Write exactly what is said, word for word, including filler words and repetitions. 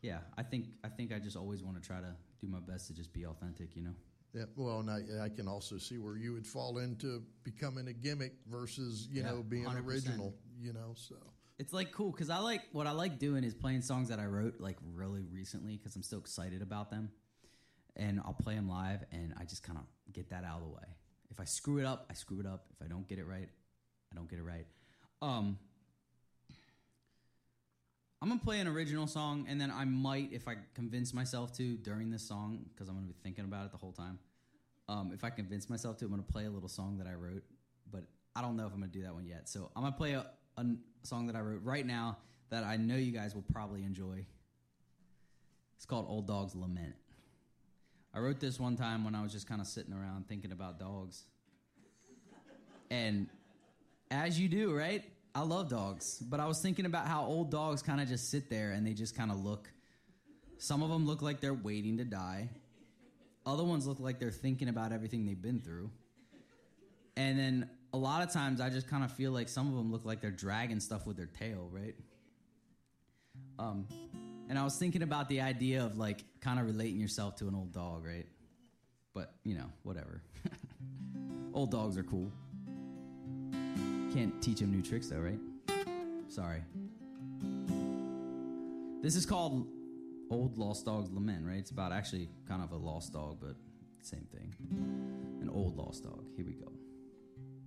yeah, I think I think I just always want to try to do my best to just be authentic, you know. Yeah, well, and I, I can also see where you would fall into becoming a gimmick versus, you Yeah, know, being one hundred percent. original, you know, so. It's like cool because I like what I like doing is playing songs that I wrote like really recently because I'm so excited about them, and I'll play them live and I just kind of get that out of the way. If I screw it up, I screw it up. If I don't get it right, I don't get it right. Um, I'm gonna play an original song, and then I might, if I convince myself to during this song, because I'm gonna be thinking about it the whole time. Um, if I convince myself to, I'm gonna play a little song that I wrote, but I don't know if I'm gonna do that one yet. So I'm gonna play a. a song that I wrote right now that I know you guys will probably enjoy. It's called Old Dog's Lament. I wrote this one time when I was just kind of sitting around thinking about dogs. And as you do, right? I love dogs. But I was thinking about how old dogs kind of just sit there and they just kind of look. Some of them look like they're waiting to die. Other ones look like they're thinking about everything they've been through. And then a lot of times I just kind of feel like some of them look like they're dragging stuff with their tail, right? Um, and I was thinking about the idea of like kind of relating yourself to an old dog, right? But, you know, whatever. Old dogs are cool. Can't teach them new tricks though, right? Sorry. This is called Old Lost Dog's Lament, right? It's about actually kind of a lost dog, but same thing. An old lost dog. Here we go.